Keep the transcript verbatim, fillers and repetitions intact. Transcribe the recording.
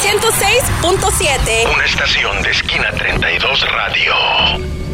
ciento seis punto siete. Una estación de Esquina treinta y dos Radio.